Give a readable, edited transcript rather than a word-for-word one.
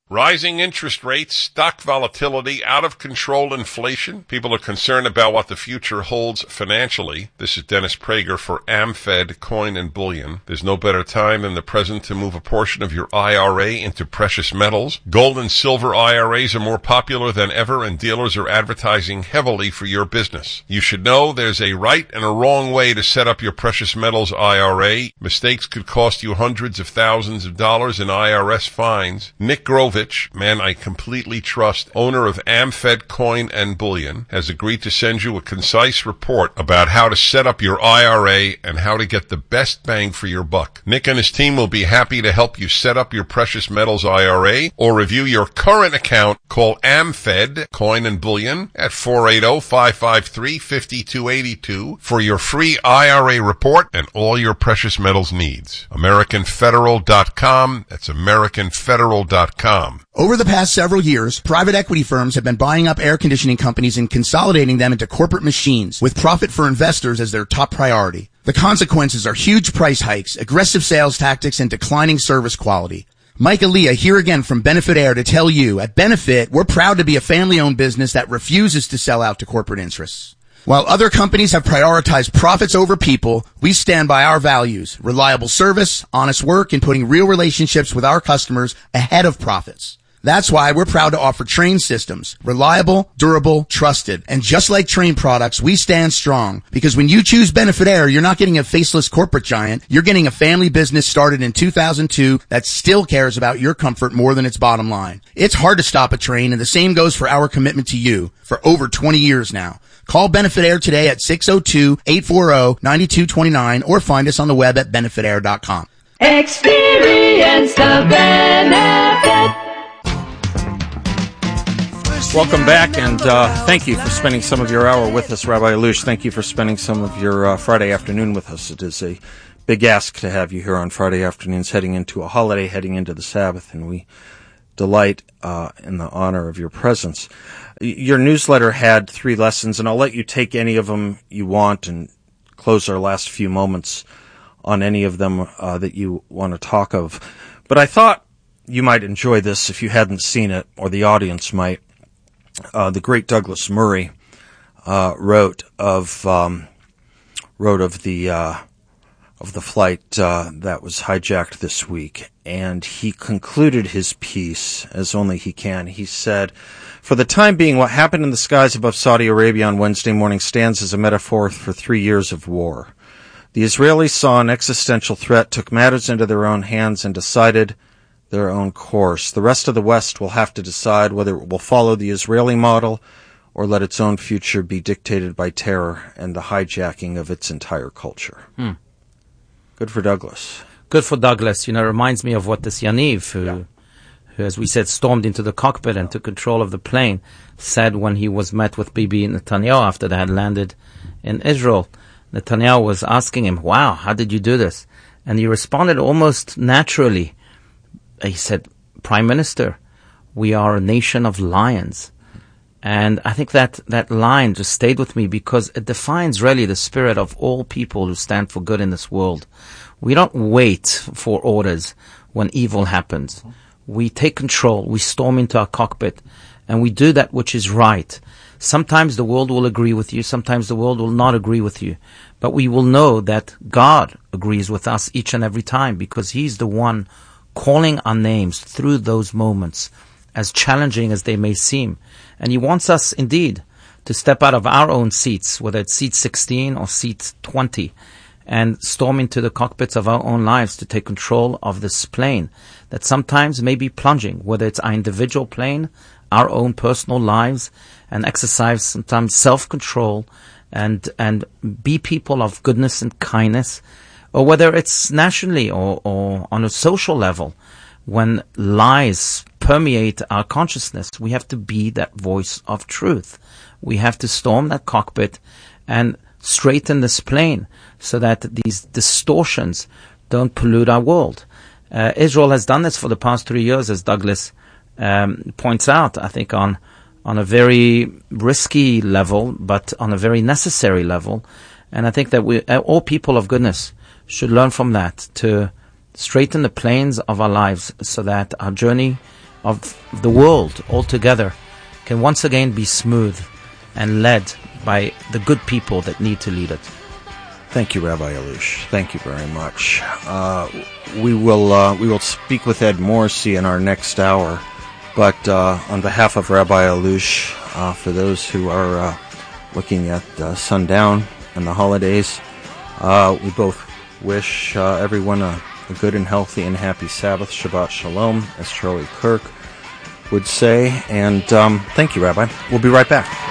Rising interest rates, stock volatility, out-of-control inflation. People are concerned about what the future holds financially. This is Dennis Prager for AmFed Coin and Bullion. There's no better time than the present to move a portion of your IRA into precious metals. Gold and silver IRAs are more popular than ever, and dealers are advertising heavily for your business. You should know there's a right and a wrong way to set up your precious metals IRA. Mistakes could cost you hundreds of thousands of dollars in IRS fines. Nick Grove, man I completely trust, owner of AmFed Coin and Bullion, has agreed to send you a concise report about how to set up your IRA and how to get the best bang for your buck. Nick and his team will be happy to help you set up your precious metals IRA or review your current account. Call AmFed Coin and Bullion at 480-553-5282 for your free IRA report and all your precious metals needs. AmericanFederal.com. That's AmericanFederal.com. Over the past several years, private equity firms have been buying up air conditioning companies and consolidating them into corporate machines, with profit for investors as their top priority. The consequences are huge price hikes, aggressive sales tactics, and declining service quality. Mike Aaliyah here again from Benefit Air to tell you, at Benefit, we're proud to be a family-owned business that refuses to sell out to corporate interests. While other companies have prioritized profits over people, we stand by our values: reliable service, honest work, and putting real relationships with our customers ahead of profits. That's why we're proud to offer Trane systems. Reliable, durable, trusted. And just like Trane products, we stand strong. Because when you choose Benefit Air, you're not getting a faceless corporate giant. You're getting a family business started in 2002 that still cares about your comfort more than its bottom line. It's hard to stop a Trane, and the same goes for our commitment to you for over 20 years now. Call Benefit Air today at 602-840-9229 or find us on the web at benefitair.com. Experience the benefit. Welcome back, and thank you for spending some of your hour with us, Rabbi Alush. Thank you for spending some of your Friday afternoon with us. It is a big ask to have you here on Friday afternoons, heading into a holiday, heading into the Sabbath, and we delight in the honor of your presence. Your newsletter had 3 lessons, and I'll let you take any of them you want and close our last few moments on any of them that you want to talk of. But I thought you might enjoy this if you hadn't seen it, or the audience might. The great Douglas Murray wrote of the flight that was hijacked this week, and he concluded his piece as only he can. He said, "For the time being, what happened in the skies above Saudi Arabia on Wednesday morning stands as a metaphor for 3 years of war. The Israelis saw an existential threat, took matters into their own hands, and decided their own course. The rest of the West will have to decide whether it will follow the Israeli model or let its own future be dictated by terror and the hijacking of its entire culture." Good for Douglas. Good for Douglas. You know, it reminds me of what this Yaniv, who, as we said, stormed into the cockpit and took control of the plane, said when he was met with Bibi Netanyahu after they had landed in Israel. Netanyahu was asking him, "Wow, how did you do this?" And he responded almost naturally. He said, "Prime Minister, we are a nation of lions." And I think that line just stayed with me because it defines really the spirit of all people who stand for good in this world. We don't wait for orders when evil happens. We take control, we storm into our cockpit, and we do that which is right. Sometimes the world will agree with you, sometimes the world will not agree with you. But we will know that God agrees with us each and every time because He's the one calling our names through those moments, as challenging as they may seem. And He wants us, indeed, to step out of our own seats, whether it's seat 16 or seat 20, and storm into the cockpits of our own lives to take control of this plane that sometimes may be plunging, whether it's our individual plane, our own personal lives, and exercise sometimes self-control and be people of goodness and kindness, or whether it's nationally or on a social level. When lies permeate our consciousness, we have to be that voice of truth. We have to storm that cockpit and straighten this plane so that these distortions don't pollute our world. Israel has done this for the past 3 years, as Douglas points out, I think on a very risky level, but on a very necessary level. And I think that we, all people of goodness, should learn from that to straighten the planes of our lives so that our journey of the world altogether can once again be smooth and led by the good people that need to lead it. Thank you, Rabbi Alush. Thank you very much. We will speak with Ed Morrissey in our next hour, but on behalf of Rabbi Alush, for those who are looking at sundown and the holidays, we both wish everyone a good and healthy and happy Sabbath, Shabbat Shalom, as Charlie Kirk would say. And thank you, Rabbi. We'll be right back.